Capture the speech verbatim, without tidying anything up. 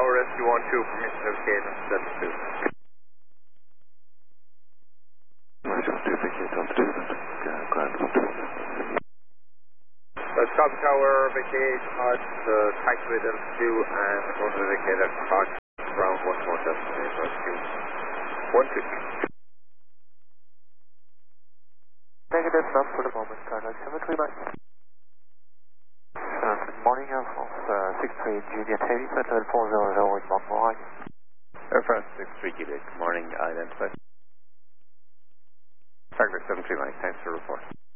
Tower Rescue one two, permission to cadence seven two. seven two, vacate altitude and uh, ground altitude. Uh, Stop Tower, vacate at uh, taxiway Delta two and going to vacate at Cox, ground one four seven, rescue one two. Negative, none for the moment, contact seven three nine. Uh, good morning, Air France uh, six three Juliet Heavy, Central four zero zero in Mont Morin. Air France six three Juliet, good morning, identified. Target seven three nine, thanks for the report.